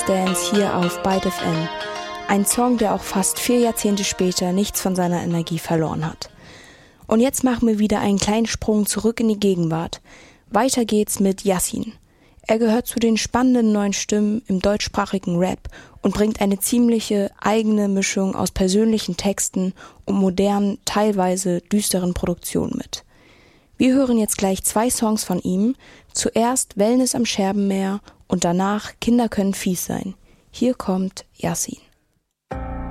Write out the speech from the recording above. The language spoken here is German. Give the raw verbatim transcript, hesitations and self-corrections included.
Let's Dance hier auf Byte F M. Ein Song, der auch fast vier Jahrzehnte später nichts von seiner Energie verloren hat. Und jetzt machen wir wieder einen kleinen Sprung zurück in die Gegenwart. Weiter geht's mit Yassin. Er gehört zu den spannenden neuen Stimmen im deutschsprachigen Rap und bringt eine ziemliche eigene Mischung aus persönlichen Texten und modernen, teilweise düsteren Produktionen mit. Wir hören jetzt gleich zwei Songs von ihm. Zuerst Wellness am Scherbenmeer und danach Kinder können fies sein. Hier kommt Yassin.